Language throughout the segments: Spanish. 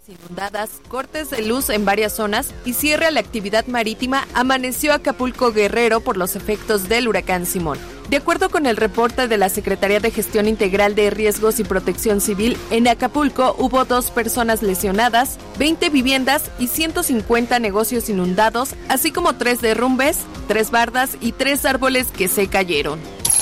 Inundadas, cortes de luz en varias zonas y cierre a la actividad marítima, amaneció Acapulco Guerrero por los efectos del huracán Simón. De acuerdo con el reporte de la Secretaría de Gestión Integral de Riesgos y Protección Civil, en Acapulco hubo 2 personas lesionadas, 20 viviendas y 150 negocios inundados, así como 3 derrumbes, 3 bardas y 3 árboles que se cayeron.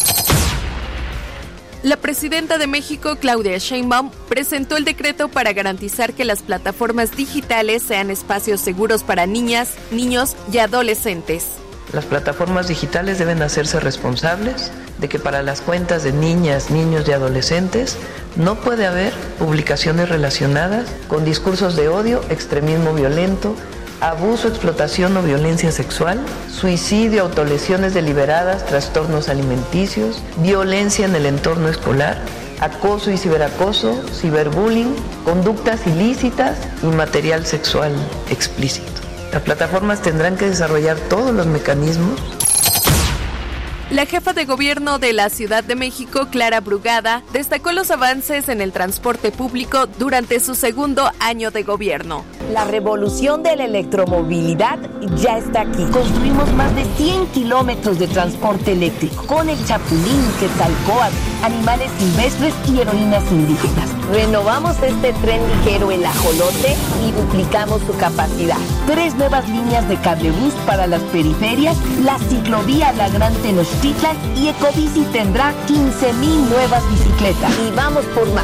La presidenta de México, Claudia Sheinbaum, presentó el decreto para garantizar que las plataformas digitales sean espacios seguros para niñas, niños y adolescentes. Las plataformas digitales deben hacerse responsables de que para las cuentas de niñas, niños y adolescentes no puede haber publicaciones relacionadas con discursos de odio, extremismo violento, abuso, explotación o violencia sexual, suicidio, autolesiones deliberadas, trastornos alimenticios, violencia en el entorno escolar, acoso y ciberacoso, ciberbullying, conductas ilícitas y material sexual explícito. Las plataformas tendrán que desarrollar todos los mecanismos. La jefa de gobierno de la Ciudad de México, Clara Brugada, destacó los avances en el transporte público durante su segundo año de gobierno. La revolución de la electromovilidad ya está aquí. Construimos más de 100 kilómetros de transporte eléctrico con el Chapulín, Quetzalcóatl, animales silvestres y heroínas indígenas. Renovamos este tren ligero, el Ajolote, y duplicamos su capacidad. 3 nuevas líneas de cablebús para las periferias, la ciclovía La Gran Tenochtitlan y Ecobici tendrá 15,000 nuevas bicicletas. Y vamos por más.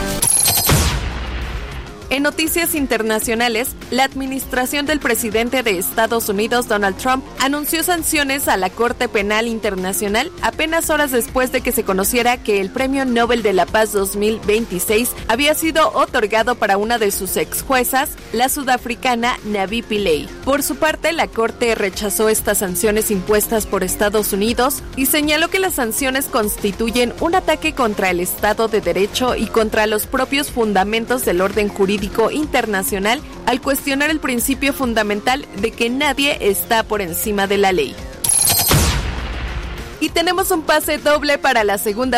En noticias internacionales, la administración del presidente de Estados Unidos, Donald Trump, anunció sanciones a la Corte Penal Internacional apenas horas después de que se conociera que el Premio Nobel de la Paz 2026 había sido otorgado para una de sus ex juezas, la sudafricana Navi Pillay. Por su parte, la Corte rechazó estas sanciones impuestas por Estados Unidos y señaló que las sanciones constituyen un ataque contra el Estado de Derecho y contra los propios fundamentos del orden jurídico internacional al cuestionar el principio fundamental de que nadie está por encima de la ley. Y tenemos un pase doble para la segunda